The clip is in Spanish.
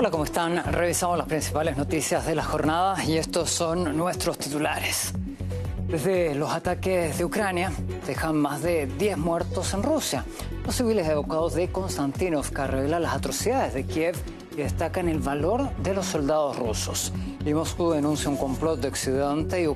Hola, ¿cómo están? Revisamos las principales noticias de la jornada y estos son nuestros titulares. Desde los ataques de Ucrania dejan más de 10 muertos en Rusia. Los civiles evacuados de Konstantinovka revelan las atrocidades de Kiev y destacan el valor de los soldados rusos. Y Moscú denuncia un complot de Occidente y